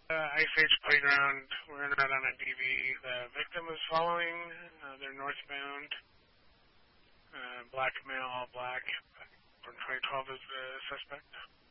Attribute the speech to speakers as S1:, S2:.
S1: Ice Age Playground. We're in red on a DV. The victim is following. They're northbound. Black male, all black. From 2012 is the suspect.